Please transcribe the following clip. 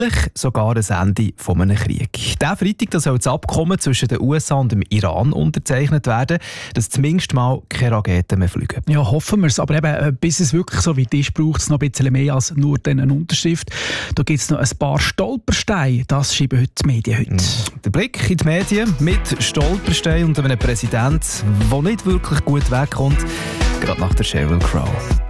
sogar ein Ende von einem Krieg. Diesen Freitag soll das Abkommen zwischen den USA und dem Iran unterzeichnet werden, dass zumindest mal keine Raketen mehr fliegen. Ja, hoffen wir es. Aber eben, bis es wirklich so weit ist, braucht es noch ein bisschen mehr als nur eine Unterschrift. Da gibt es noch ein paar Stolpersteine. Das schreiben heute die Medien heute. Der Blick in die Medien mit Stolpersteinen und einem Präsident, der nicht wirklich gut wegkommt, gerade nach der Sheryl Crow.